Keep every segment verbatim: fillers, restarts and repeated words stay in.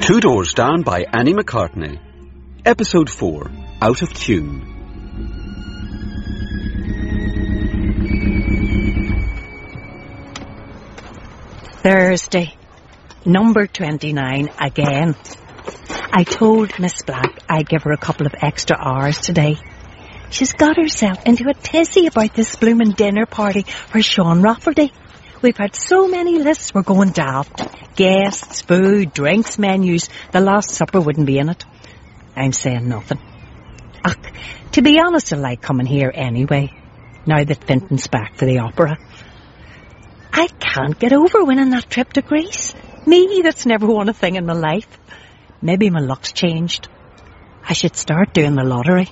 Two Doors Down by Annie McCartney. Episode four, Out of Tune. Thursday, number twenty-nine again. I told Miss Black I'd give her a couple of extra hours today. She's got herself into a tizzy about this bloomin' dinner party for Sean Rafferty. We've had so many lists we're going daft. Guests, food, drinks, menus. The Last Supper wouldn't be in it. I'm saying nothing. Ugh, to be honest, I like coming here anyway, now that Finton's back for the opera. I can't get over winning that trip to Greece. Me, that's never won a thing in my life. Maybe my luck's changed. I should start doing the lottery.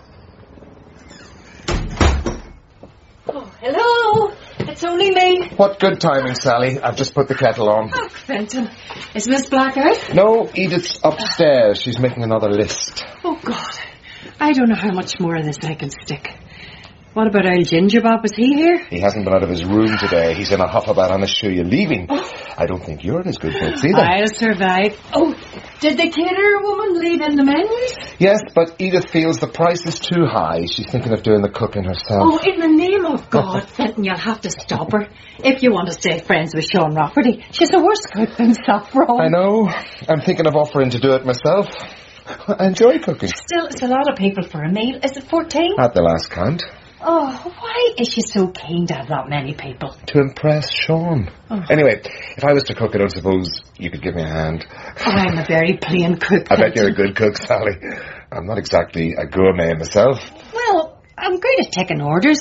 Oh, hello. It's only me. What good timing, Sally. I've just put the kettle on. Oh, Fenton. Is Miss Black out? No, Edith's upstairs. She's making another list. Oh, God. I don't know how much more of this I can stick. What about old Ginger Bob? Is he here? He hasn't been out of his room today. He's in a huff about Anastasia leaving. Oh. I don't think you're in his good books either. I'll survive. Oh, did the caterer woman leave in the menus? Yes, but Edith feels the price is too high. She's thinking of doing the cooking herself. Oh, in the name of God, Fenton, you'll have to stop her. If you want to stay friends with Sean Rafferty. She's a worse cook than Saffron. I know. I'm thinking of offering to do it myself. I enjoy cooking. Still, it's a lot of people for a meal. Is it fourteen? At the last count. Oh, why is she so keen to have that many people? To impress Sean. Oh. Anyway, if I was to cook it, I suppose you could give me a hand. Oh, I'm a very plain cook. I bet you're a good cook, Sally. I'm not exactly a gourmet myself. Well, I'm great at taking orders.